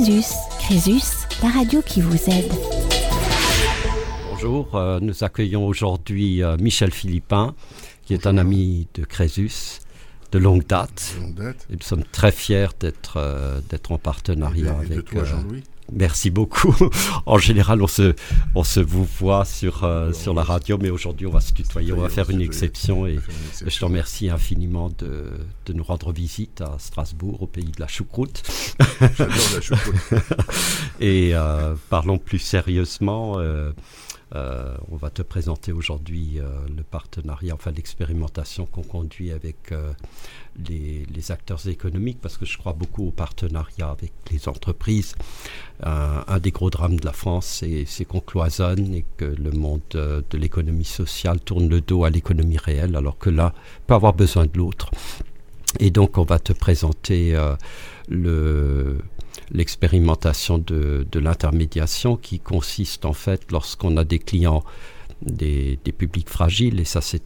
Crésus. Crésus, la radio qui vous aide. Bonjour, nous accueillons aujourd'hui Michel Philippin, qui est un ami de Crésus de longue date. Et nous sommes très fiers d'être en partenariat avec... de toi, Jean-Louis. Merci beaucoup. En général, on se vous voit sur la radio, mais aujourd'hui, on va se tutoyer. On va faire une exception et je te remercie infiniment de nous rendre visite à Strasbourg, au pays de la choucroute. J'adore la choucroute. Et parlons plus sérieusement. On va te présenter aujourd'hui le partenariat, enfin l'expérimentation qu'on conduit avec les acteurs économiques, parce que je crois beaucoup au partenariat avec les entreprises. Un des gros drames de la France, c'est qu'on cloisonne et que le monde de l'économie sociale tourne le dos à l'économie réelle, alors que là, on peut avoir besoin de l'autre. Et donc, on va te présenter l'expérimentation de l'intermédiation qui consiste en fait, lorsqu'on a des clients, des publics fragiles, et ça c'est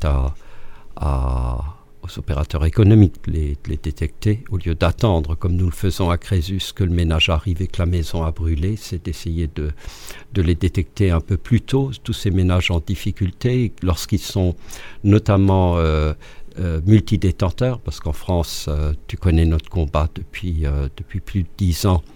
aux opérateurs économiques les détecter, au lieu d'attendre, comme nous le faisons à Crésus, que le ménage arrive et que la maison a brûlé, c'est d'essayer de les détecter un peu plus tôt, tous ces ménages en difficulté, lorsqu'ils sont notamment multidétenteurs, parce qu'en France, tu connais notre combat depuis plus de 10 ans.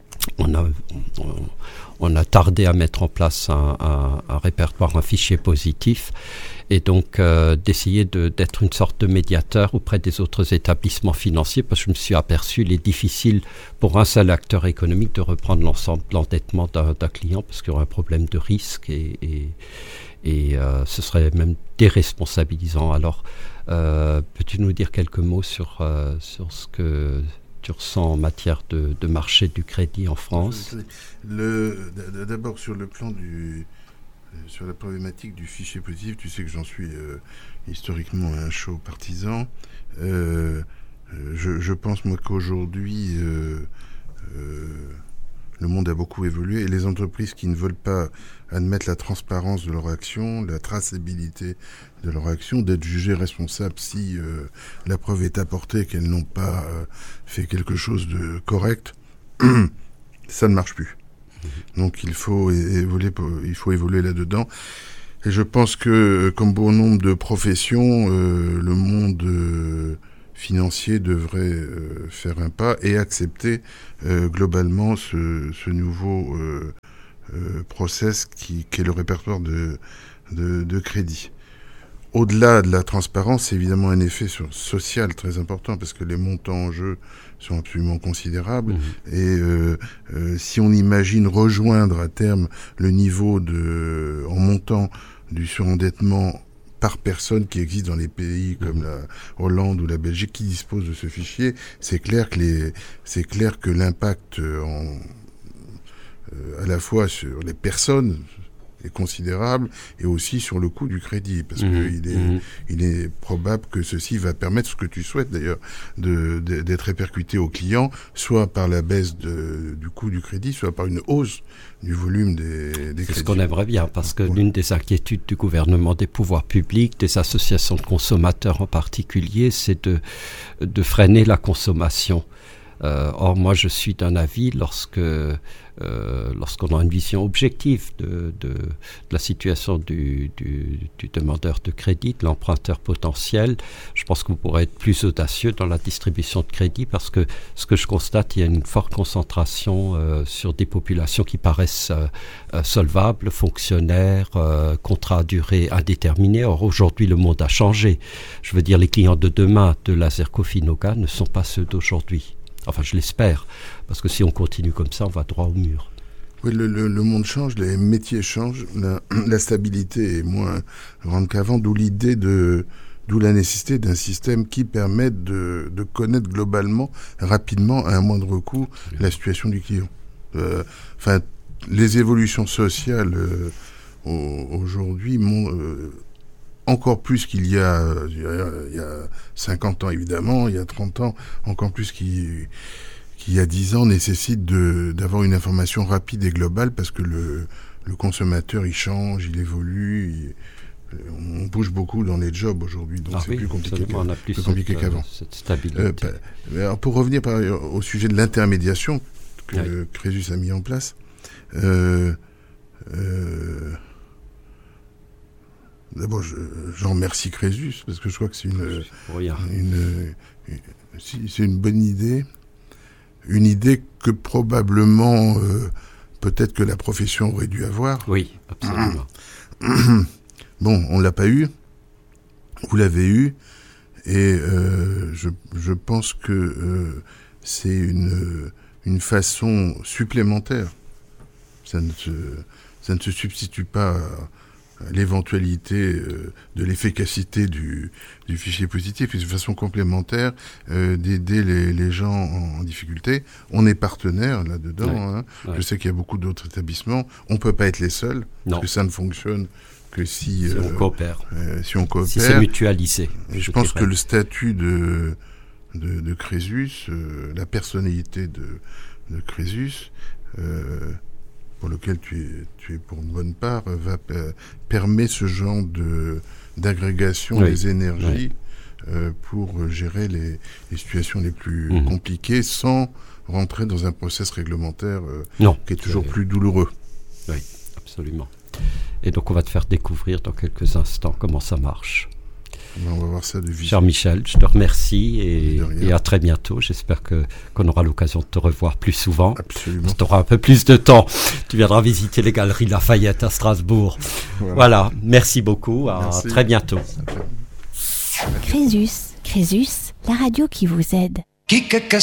On a tardé à mettre en place un répertoire, un fichier positif, et donc d'essayer d'être une sorte de médiateur auprès des autres établissements financiers, parce que je me suis aperçu qu'il est difficile pour un seul acteur économique de reprendre l'ensemble de l'endettement d'un client, parce qu'il y aura un problème de risque et ce serait même déresponsabilisant. Alors, peux-tu nous dire quelques mots sur ce que tu ressens en matière de marché du crédit en France? D'abord, sur le plan sur la problématique du fichier positif, tu sais que j'en suis historiquement un chaud partisan. Je pense, moi, qu'aujourd'hui, le monde a beaucoup évolué et les entreprises qui ne veulent pas admettre la transparence de leur action, la traçabilité de leur action, d'être jugées responsables si la preuve est apportée qu'elles n'ont pas fait quelque chose de correct, ça ne marche plus. Donc il faut évoluer là-dedans. Et je pense que, comme bon nombre de professions, le monde financier devrait faire un pas et accepter globalement ce nouveau process qui est le répertoire de crédit. Au-delà de la transparence, c'est évidemment un effet social très important parce que les montants en jeu sont absolument considérables. Et si on imagine rejoindre à terme le niveau en montant du surendettement par personne qui existe dans les pays comme la Hollande ou la Belgique qui disposent de ce fichier, c'est clair que l'impact à la fois sur les personnes est considérable et aussi sur le coût du crédit parce il est probable que ceci va permettre, ce que tu souhaites d'ailleurs, d'être répercuté aux clients, soit par la baisse du coût du crédit, soit par une hausse du volume des crédits. C'est ce qu'on aimerait bien, parce que l'une des inquiétudes du gouvernement, des pouvoirs publics, des associations de consommateurs en particulier, c'est de freiner la consommation. Or, moi, je suis d'un avis, lorsqu'on a une vision objective de la situation du demandeur de crédit, de l'emprunteur potentiel, je pense qu'on pourrait être plus audacieux dans la distribution de crédit, parce que ce que je constate, il y a une forte concentration sur des populations qui paraissent solvables, fonctionnaires, contrats à durée indéterminée. Or, aujourd'hui, le monde a changé. Je veux dire, les clients de demain de Laserco-Financial ne sont pas ceux d'aujourd'hui. Enfin, je l'espère, parce que si on continue comme ça, on va droit au mur. Oui, le monde change, les métiers changent, la stabilité est moins grande qu'avant, d'où la nécessité d'un système qui permette de connaître globalement, rapidement, à un moindre coût, la situation du client. Les évolutions sociales aujourd'hui encore plus qu'il y a 50 ans, évidemment, il y a 30 ans, encore plus qu'il y a 10 ans, nécessite d'avoir une information rapide et globale parce que le consommateur, il change, il évolue, on bouge beaucoup dans les jobs aujourd'hui, donc c'est plus compliqué qu'avant. Cette stabilité. Alors pour revenir au sujet de l'intermédiation, que Crésus a mis en place. D'abord, j'en remercie Crésus, parce que je crois que c'est une bonne idée. Une idée que probablement, peut-être que la profession aurait dû avoir. Oui, absolument. Bon, on l'a pas eu. Vous l'avez eu. Et je pense que c'est une façon supplémentaire. Ça ne se substitue pas à l'éventualité de l'efficacité du fichier positif. C'est une façon complémentaire d'aider les gens en difficulté. On est partenaire là-dedans. Ouais, hein. Ouais. Je sais qu'il y a beaucoup d'autres établissements. On ne peut pas être les seuls, parce que ça ne fonctionne que si on coopère. Si on coopère. Si c'est mutualisé. Et je pense que le statut de Crésus, la personnalité de Crésus, pour lequel tu es pour une bonne part, permet ce genre d'agrégation des énergies pour gérer les situations les plus compliquées sans rentrer dans un process réglementaire qui est toujours plus douloureux. Oui, absolument. Et donc on va te faire découvrir dans quelques instants comment ça marche. On va voir ça de visu. Cher Michel, je te remercie et à très bientôt. J'espère qu'on aura l'occasion de te revoir plus souvent. Absolument. Tu auras un peu plus de temps. Tu viendras visiter les galeries Lafayette à Strasbourg. Voilà. Merci beaucoup. À très bientôt. Crésus, la radio qui vous aide.